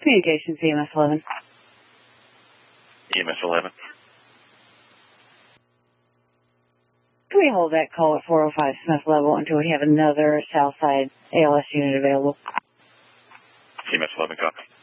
Communications, EMS 11. EMS 11. Can we hold that call at 405 Smith level until we have another Southside ALS unit available? EMS 11, copy.